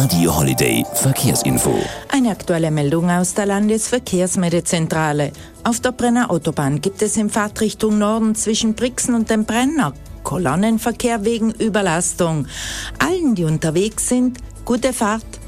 Radio Holiday Verkehrsinfo. Eine aktuelle Meldung aus der Landesverkehrsmeldezentrale. Auf der Brenner Autobahn gibt es in Fahrtrichtung Norden zwischen Brixen und dem Brenner Kolonnenverkehr wegen Überlastung. Allen, die unterwegs sind, gute Fahrt.